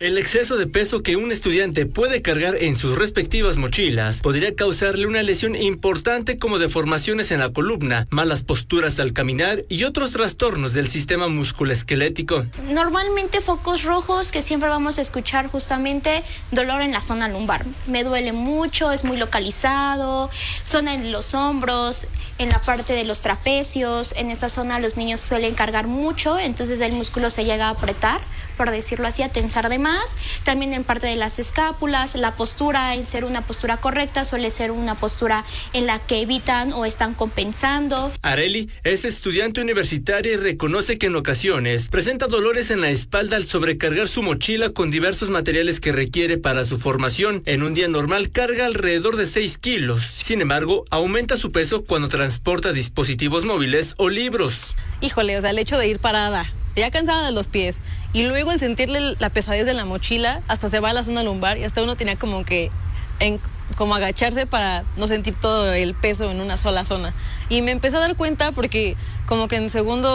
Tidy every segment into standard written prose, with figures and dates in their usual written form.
El exceso de peso que un estudiante puede cargar en sus respectivas mochilas podría causarle una lesión importante como deformaciones en la columna, malas posturas al caminar y otros trastornos del sistema musculoesquelético. Normalmente focos rojos que siempre vamos a escuchar justamente dolor en la zona lumbar. Me duele mucho, es muy localizado, zona en los hombros, en la parte de los trapecios. En esta zona los niños suelen cargar mucho, entonces el músculo se llega a apretar, por decirlo así, a tensar de más. También en parte de las escápulas, la postura, en ser una postura correcta, suele ser una postura en la que evitan o están compensando. Arely es estudiante universitaria y reconoce que en ocasiones presenta dolores en la espalda al sobrecargar su mochila con diversos materiales que requiere para su formación. En un día normal carga alrededor de 6 kilos. Sin embargo, aumenta su peso cuando transporta dispositivos móviles o libros. Híjole, o sea, el hecho de ir parada, ya cansada de los pies, y luego el sentirle la pesadez de la mochila, hasta se va a la zona lumbar y hasta uno tenía como que como agacharse para no sentir todo el peso en una sola zona. Y me empecé a dar cuenta porque como que en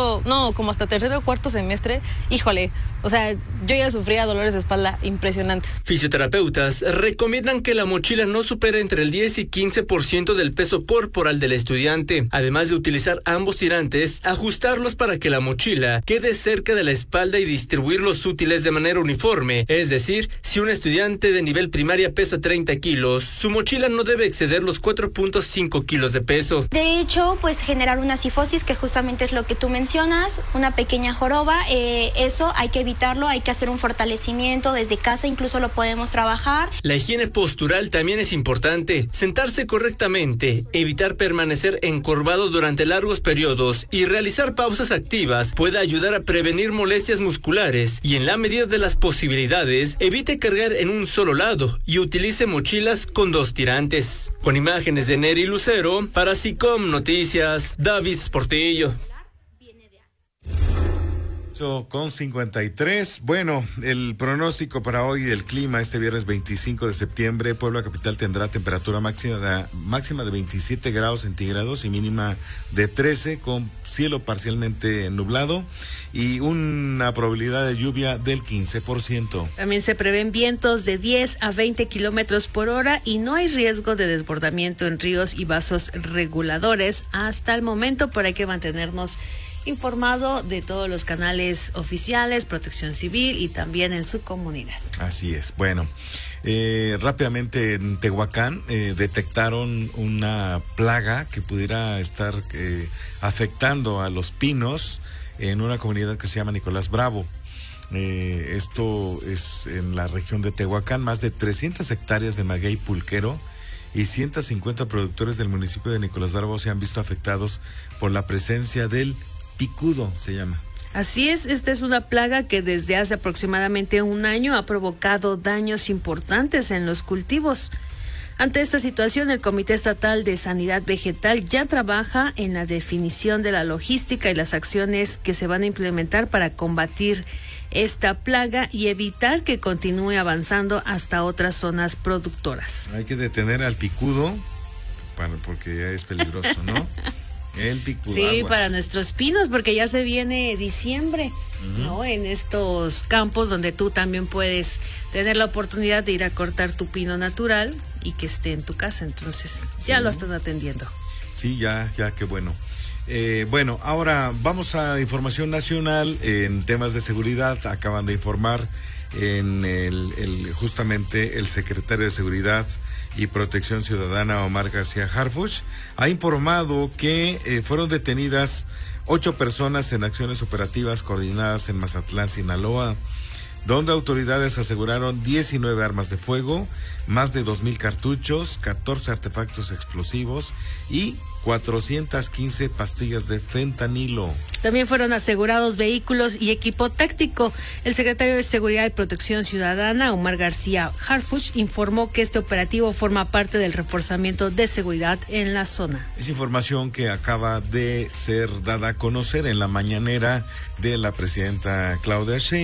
como hasta tercero o cuarto semestre, híjole, o sea, yo ya sufría dolores de espalda impresionantes. Fisioterapeutas recomiendan que la mochila no supere entre el 10 y 15% del peso corporal del estudiante. Además de utilizar ambos tirantes, ajustarlos para que la mochila quede cerca de la espalda y distribuir los útiles de manera uniforme. Es decir, si un estudiante de nivel primaria pesa 30 kilos, su mochila no debe exceder los 4.5 kilos de peso. De hecho, pues generar una cifosis, que justamente es lo que tú mencionas, una pequeña joroba, eso hay que evitarlo, hay que hacer un fortalecimiento desde casa, incluso lo podemos trabajar. La higiene postural también es importante. Sentarse correctamente, evitar permanecer encorvado durante largos periodos y realizar pausas activas puede ayudar a prevenir molestias musculares y en la medida de las posibilidades, evite cargar en un solo lado y utilice mochilas con 2 tirantes. Con imágenes de Neri Lucero, para SICOM Noticias, David Portillo. Con 53. Bueno, el pronóstico para hoy del clima: este viernes 25 de septiembre, Puebla capital tendrá temperatura máxima de 27 grados centígrados y mínima de 13, con cielo parcialmente nublado y una probabilidad de lluvia del 15%. También se prevén vientos de 10 a 20 kilómetros por hora y no hay riesgo de desbordamiento en ríos y vasos reguladores hasta el momento, pero hay que mantenernos informado de todos los canales oficiales, Protección Civil y también en su comunidad. Así es. Bueno, rápidamente en Tehuacán detectaron una plaga que pudiera estar afectando a los pinos en una comunidad que se llama Nicolás Bravo. Esto es en la región de Tehuacán. Más de 300 hectáreas de maguey pulquero y 150 productores del municipio de Nicolás Bravo se han visto afectados por la presencia del picudo, se llama. Así es, esta es una plaga que desde hace aproximadamente un año ha provocado daños importantes en los cultivos. Ante esta situación, el Comité Estatal de Sanidad Vegetal ya trabaja en la definición de la logística y las acciones que se van a implementar para combatir esta plaga y evitar que continúe avanzando hasta otras zonas productoras. Hay que detener al picudo porque ya es peligroso, ¿no? El picudo. Sí, aguas. para nuestros pinos, porque ya se viene diciembre, ¿no? En estos campos donde tú también puedes tener la oportunidad de ir a cortar tu pino natural y que esté en tu casa, entonces ya lo están atendiendo. Sí, ya, qué bueno. Bueno, ahora vamos a información nacional en temas de seguridad. Acaban de informar justamente el secretario de Seguridad y Protección Ciudadana, Omar García Harfuch, ha informado que fueron detenidas 8 personas en acciones operativas coordinadas en Mazatlán, Sinaloa, donde autoridades aseguraron 19 armas de fuego, más de 2,000 cartuchos, 14 artefactos explosivos y 415 pastillas de fentanilo. También fueron asegurados vehículos y equipo táctico. El secretario de Seguridad y Protección Ciudadana, Omar García Harfuch, informó que este operativo forma parte del reforzamiento de seguridad en la zona. Es información que acaba de ser dada a conocer en la mañanera de la presidenta Claudia Sheinbaum.